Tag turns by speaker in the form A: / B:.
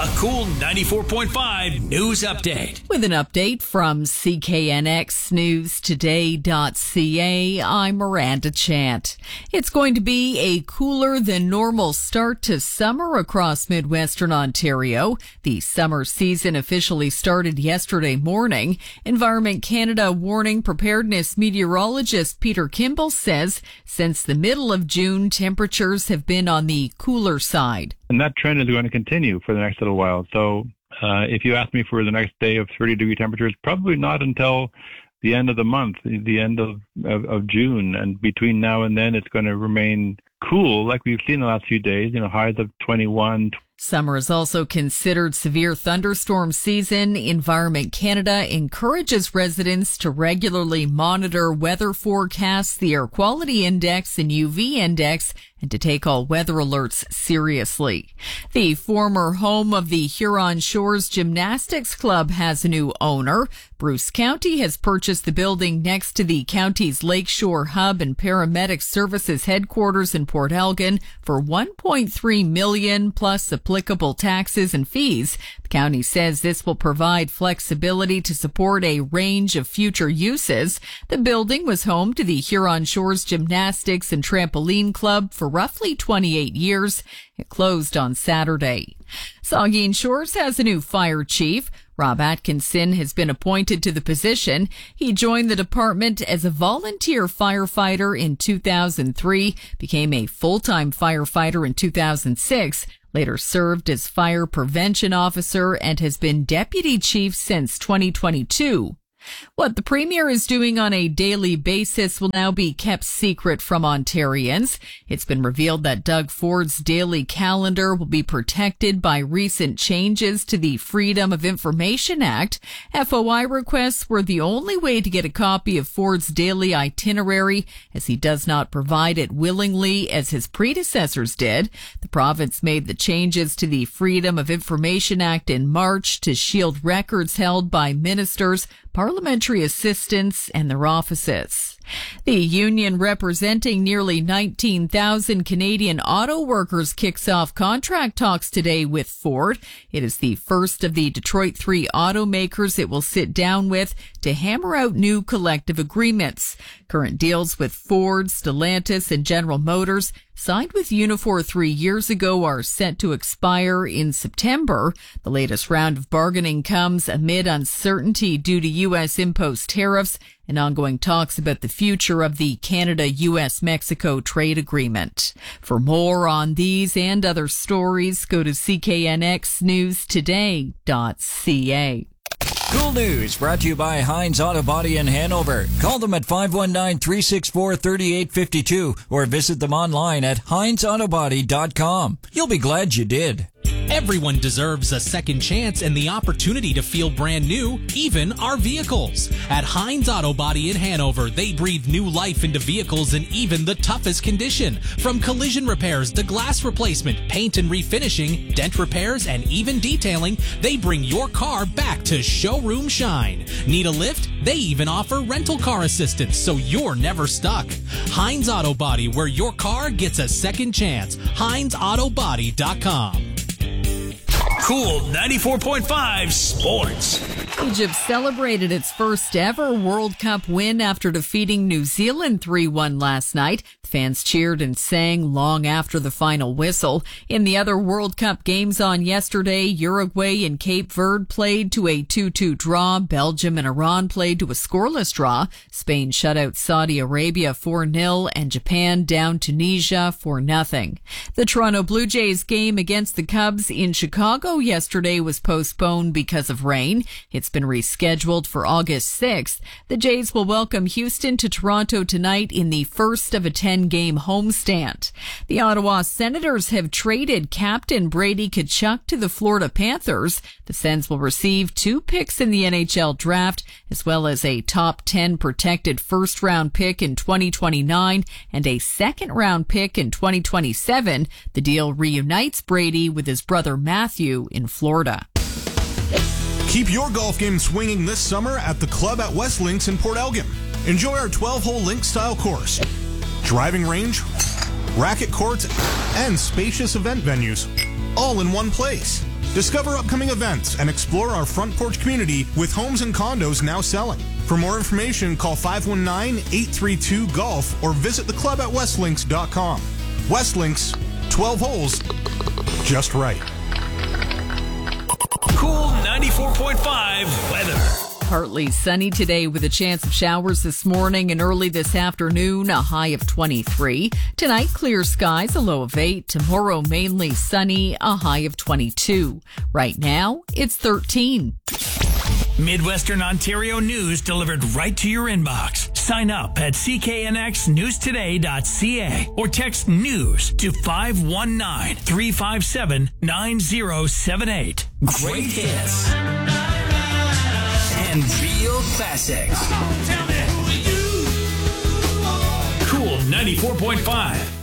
A: A cool 94.5 news update.
B: With an update from CKNXNewsToday.ca, I'm Miranda Chant. It's going to be a cooler than normal start to summer across Midwestern Ontario. The summer season officially started yesterday morning. Environment Canada warning preparedness meteorologist Peter Kimball says since the middle of June, temperatures have been on the cooler side.
C: And that trend is going to continue for the next little while. So if you ask me for the next day of 30-degree temperatures, probably not until the end of the month, the end of June. And between now and then, it's going to remain cool like we've seen the last few days, highs of 21.
B: Summer is also considered severe thunderstorm season. Environment Canada encourages residents to regularly monitor weather forecasts, the air quality index and UV index, and to take all weather alerts seriously. The former home of the Huron Shores Gymnastics Club has a new owner. Bruce County has purchased the building next to the county's Lakeshore Hub and Paramedic Services headquarters in Port Elgin for $1.3 million plus applicable taxes and fees. The county says this will provide flexibility to support a range of future uses. The building was home to the Huron Shores Gymnastics and Trampoline Club for roughly 28 years. It closed on Saturday. Saugeen Shores has a new fire chief. Rob Atkinson has been appointed to the position. He joined the department as a volunteer firefighter in 2003, became a full-time firefighter in 2006, later served as fire prevention officer, and has been deputy chief since 2022. What the Premier is doing on a daily basis will now be kept secret from Ontarians. It's been revealed that Doug Ford's daily calendar will be protected by recent changes to the Freedom of Information Act. FOI requests were the only way to get a copy of Ford's daily itinerary, as he does not provide it willingly as his predecessors did. The province made the changes to the Freedom of Information Act in March to shield records held by ministers, parliamentary assistants, and their offices. The union representing nearly 19,000 Canadian auto workers kicks off contract talks today with Ford. It is the first of the Detroit 3 automakers it will sit down with to hammer out new collective agreements. Current deals with Ford, Stellantis, and General Motors signed with Unifor 3 years ago are set to expire in September. The latest round of bargaining comes amid uncertainty due to U.S. imposed tariffs and ongoing talks about the future of the Canada-U.S.-Mexico trade agreement. For more on these and other stories, go to CKNXNewsToday.ca.
D: Cool News brought to you by Heinz Auto Body in Hanover. Call them at 519-364-3852 or visit them online at HeinzAutoBody.com. You'll be glad you did.
E: Everyone deserves a second chance and the opportunity to feel brand new, even our vehicles. At Heinz Auto Body in Hanover, they breathe new life into vehicles in even the toughest condition. From collision repairs to glass replacement, paint and refinishing, dent repairs, and even detailing, they bring your car back to showroom shine. Need a lift? They even offer rental car assistance, so you're never stuck. Heinz Auto Body, where your car gets a second chance. HeinzAutoBody.com.
A: Cool 94.5 Sports.
B: Egypt celebrated its first ever World Cup win after defeating New Zealand 3-1 last night. Fans cheered and sang long after the final whistle. In the other World Cup games on yesterday, Uruguay and Cape Verde played to a 2-2 draw. Belgium and Iran played to a scoreless draw. Spain shut out Saudi Arabia 4-0 and Japan down Tunisia 4-0. The Toronto Blue Jays game against the Cubs in Chicago yesterday was postponed because of rain. It's been rescheduled for August 6th. The Jays will welcome Houston to Toronto tonight in the first of a 10-game homestand. The Ottawa Senators have traded captain Brady Tkachuk to the Florida Panthers. The Sens will receive 2 picks in the NHL draft, as well as a top 10 protected first-round pick in 2029 and a second-round pick in 2027. The deal reunites Brady with his brother Matthew in Florida.
F: Keep your golf game swinging this summer at the club at West Links in Port Elgin. Enjoy our 12-hole link-style course, driving range, racket courts, and spacious event venues, all in one place. Discover upcoming events and explore our front porch community with homes and condos now selling. For more information, call 519-832-GOLF or visit the club at westlinks.com. Westlinks, 12 holes, just right.
A: Cool 94.5 weather.
B: Partly sunny today with a chance of showers this morning and early this afternoon, a high of 23. Tonight, clear skies, a low of 8. Tomorrow, mainly sunny, a high of 22. Right now, it's 13.
A: Midwestern Ontario news delivered right to your inbox. Sign up at cknxnewstoday.ca or text news to 519-357-9078. Great hits and real classics. Cool 94.5.